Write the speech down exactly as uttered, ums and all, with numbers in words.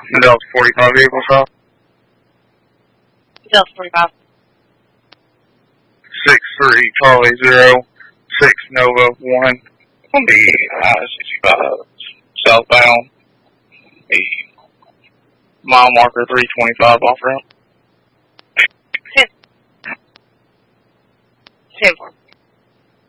Delta forty-five vehicle stop. Delta forty-five. six three Charlie zero, six Nova one. On the I sixty-five southbound. The mile marker three twenty-five off ramp. ten. ten four.